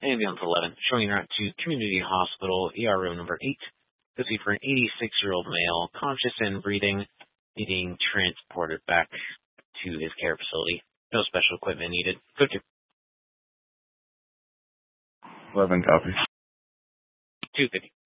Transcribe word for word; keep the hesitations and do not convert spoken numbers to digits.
Ambulance eleven, showing route to Community Hospital, E R room number eight. This is for an eighty-six-year-old male, conscious and breathing, needing transported back to his care facility. No special equipment needed. Go to eleven copy. two fifty.